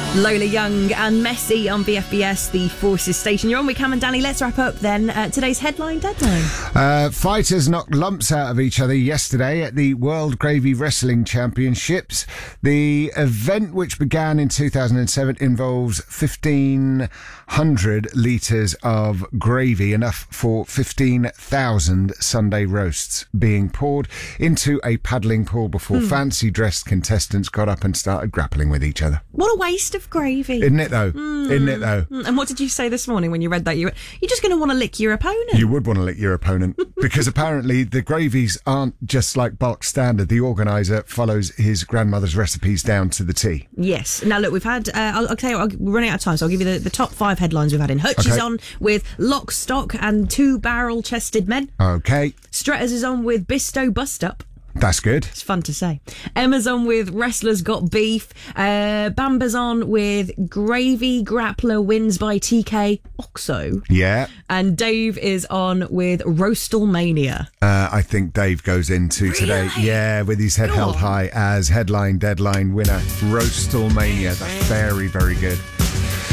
Lola Young and Messi on BFBS, the Forces station. You're on with Cam and Danny. Let's wrap up then today's headline deadline. Fighters knocked lumps out of each other yesterday at the World Gravy Wrestling Championships. The event, which began in 2007, involves 1,500 litres of gravy, enough for 15,000 Sunday roasts, being poured into a paddling pool before fancy-dressed contestants got up and started grappling with each other. What a waste of gravy. Isn't it, though? Isn't it, though? And what did you say this morning when you read that? You're just going to want to lick your opponent. You would want to lick your opponent because apparently the gravies aren't just like bulk standard. The organiser follows his grandmother's recipes down to the T. Yes. Now, look, we've had, I'll tell you what, we're running out of time, so I'll give you the top 5 headlines we've had in. Hutch is on with Lock, Stock and 2 Barrel-Chested Men. Okay. Stretters is on with Bisto Bust Up. That's good. It's fun to say. Emma's on with Wrestlers Got Beef. Bamba's on with Gravy Grappler Wins by TK Oxo. Yeah. And Dave is on with Roastalmania. I think Dave goes into today, with his head held high as headline deadline winner. Roastalmania. That's very, very good.